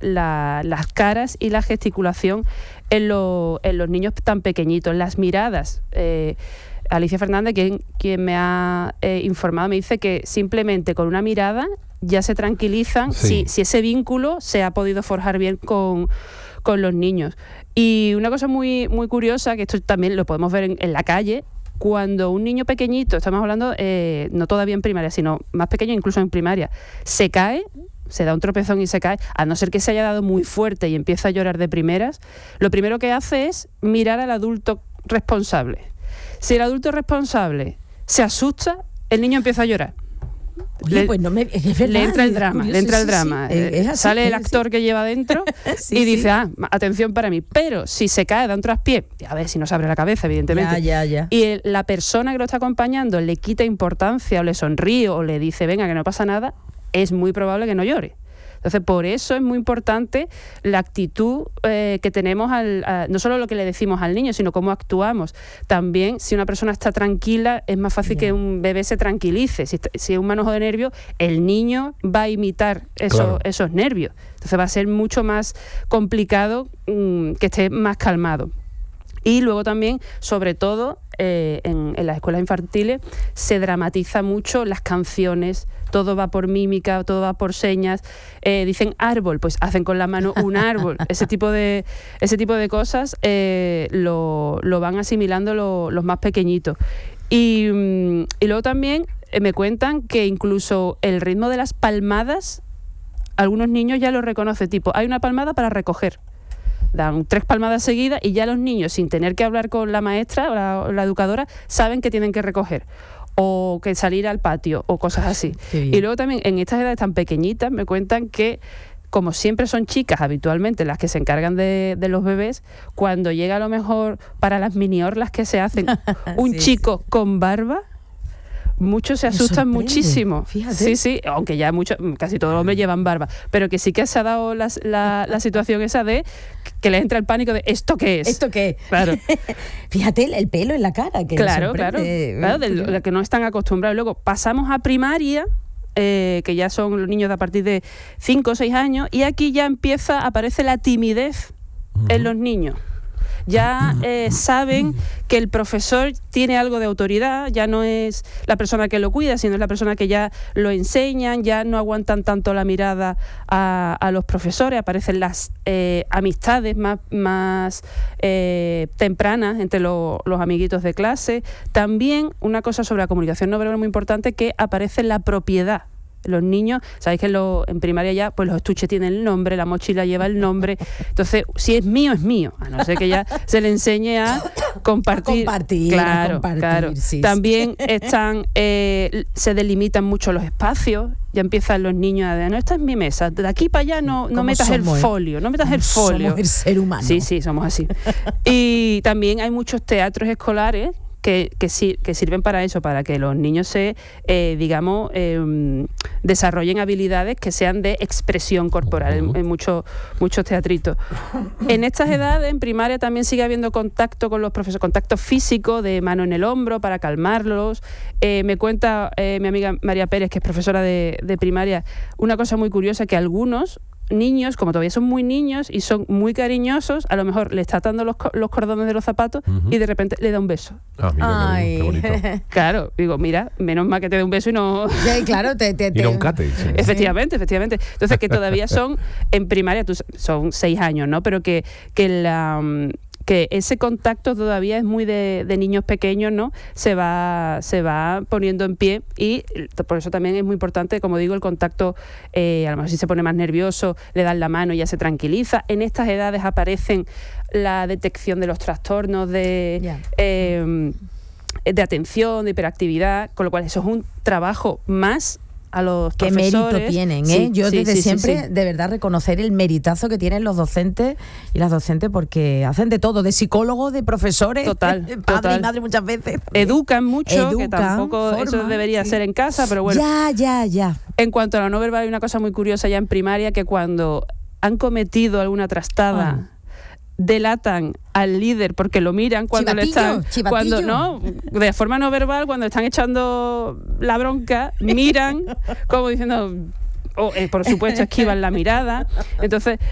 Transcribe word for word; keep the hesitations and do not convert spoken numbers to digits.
la, las caras y la gesticulación en, lo, en los niños tan pequeñitos, las miradas. Eh, Alicia Fernández, quien, quien me ha eh, informado, me dice que simplemente con una mirada ya se tranquilizan sí. si, si ese vínculo se ha podido forjar bien con, con los niños. Y una cosa muy, muy curiosa, que esto también lo podemos ver en, en la calle, cuando un niño pequeñito, estamos hablando eh, no todavía en primaria, sino más pequeño incluso en primaria, se cae, se da un tropezón y se cae, a no ser que se haya dado muy fuerte y empieza a llorar de primeras, lo primero que hace es mirar al adulto responsable. Si el adulto responsable se asusta, el niño empieza a llorar. Oye, le, pues no me, es verdad, le entra el drama, curioso, le entra el sí, drama. Sí, es así, sale es el actor así. que lleva dentro sí, y dice, sí. ah, atención para mí. Pero si se cae, da un traspié, a ver si no se abre la cabeza, evidentemente. Ya, ya, ya. Y el, la persona que lo está acompañando le quita importancia o le sonríe o le dice, venga, que no pasa nada, es muy probable que no llore. Entonces, por eso es muy importante la actitud eh, que tenemos, al, a, no solo lo que le decimos al niño, sino cómo actuamos. También, si una persona está tranquila, es más fácil yeah. que un bebé se tranquilice. Si, si es un manojo de nervios, el niño va a imitar eso, claro. esos nervios. Entonces, va a ser mucho más complicado mmm, que esté más calmado. Y luego también, sobre todo, eh, en, en las escuelas infantiles se dramatiza mucho las canciones, todo va por mímica, todo va por señas. Eh, dicen árbol, pues hacen con la mano un árbol. Ese tipo de, ese tipo de cosas eh, lo, lo van asimilando lo, los más pequeñitos. Y, y luego también eh, me cuentan que incluso el ritmo de las palmadas, algunos niños ya lo reconocen, tipo, hay una palmada para recoger. Dan tres palmadas seguidas y ya los niños, sin tener que hablar con la maestra o la, o la educadora, saben que tienen que recoger o que salir al patio o cosas así. Y luego también en estas edades tan pequeñitas me cuentan que, como siempre son chicas habitualmente las que se encargan de, de los bebés, cuando llega a lo mejor para las mini orlas que se hacen un sí, chico sí. con barba, muchos se asustan muchísimo. Fíjate. Sí, sí, aunque ya muchos, casi todos los hombres llevan barba, pero que sí que se ha dado la, la, la situación esa de que les entra el pánico de ¿esto qué es? ¿Esto qué es? Claro. Fíjate el, el pelo en la cara. Que claro, claro, claro, de lo que no están acostumbrados. Luego pasamos a primaria, eh, que ya son los niños de a partir de cinco o seis años, y aquí ya empieza, aparece la timidez uh-huh. en los niños. Ya eh, saben que el profesor tiene algo de autoridad, ya no es la persona que lo cuida, sino es la persona que ya lo enseñan, ya no aguantan tanto la mirada a, a los profesores, aparecen las eh, amistades más, más eh, tempranas entre lo, los amiguitos de clase. También una cosa sobre la comunicación no verbal muy importante, que aparece la propiedad. Los niños, sabéis que lo, en primaria ya pues los estuches tienen el nombre, la mochila lleva el nombre, entonces si es mío, es mío, a no ser que ya se le enseñe a compartir. A compartir, claro, a compartir, claro. Sí, También sí. están, eh, se delimitan mucho los espacios, ya empiezan los niños a decir, no, esta es mi mesa, de aquí para allá no, no metas el folio, no metas el folio. Somos el ser humano. Sí, sí, somos así. Y también hay muchos teatros escolares Que, que, que sirven para eso, para que los niños se, eh, digamos, eh, desarrollen habilidades que sean de expresión corporal en, en muchos muchos teatritos. En estas edades, en primaria, también sigue habiendo contacto con los profesores, contacto físico de mano en el hombro para calmarlos. Eh, me cuenta eh, mi amiga María Pérez, que es profesora de, de primaria, una cosa muy curiosa, que algunos niños, como todavía son muy niños y son muy cariñosos, a lo mejor le está atando los, los cordones de los zapatos uh-huh. y de repente le da un beso. Ah, mira, qué, qué bonito. Claro, digo, mira, menos mal que te dé un beso y no... Sí, claro, te... te, te... Y no un cate. Sí. Efectivamente, efectivamente. Entonces, que todavía son, en primaria, tú, son seis años, ¿no? Pero que, que la... que ese contacto todavía es muy de, de niños pequeños, ¿no? Se va, se va poniendo en pie y por eso también es muy importante, como digo, el contacto, eh, a lo mejor si se pone más nervioso, le dan la mano y ya se tranquiliza. En estas edades aparecen la detección de los trastornos de, yeah. eh, de atención, de hiperactividad, con lo cual eso es un trabajo más a los qué profesores. mérito tienen, ¿eh? Sí, Yo sí, desde sí, siempre, sí, sí. de verdad, reconocer el meritazo que tienen los docentes y las docentes, porque hacen de todo, de psicólogos, de profesores, total, de padre total. y madre muchas veces. Educan mucho, Educan, que tampoco forman, eso debería sí. ser en casa, pero bueno. Ya, ya, ya. En cuanto a la no verbal, hay una cosa muy curiosa ya en primaria, que cuando han cometido alguna trastada, ah. delatan al líder porque lo miran cuando chivatillo, le están chivatillo. cuando no de forma no verbal, cuando están echando la bronca, miran como diciendo, oh, eh, por supuesto esquivan la mirada. Entonces